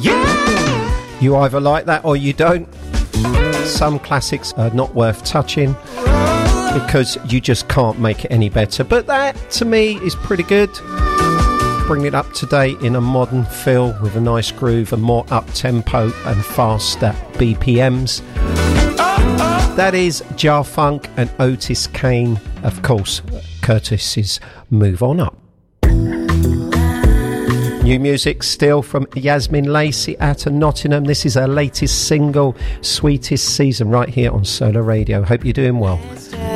You either like that or you don't. Some classics are not worth touching because you just can't make it any better. But that, to me, is pretty good. Bring it up to date in a modern feel with a nice groove and more up-tempo and faster BPMs. That is Jar Funk and Otis Kane. Of course, Curtis's Move On Up. New music still from Yasmin Lacey out of Nottingham. This is her latest single, Sweetest Season, right here on Solar Radio. Hope you're doing well.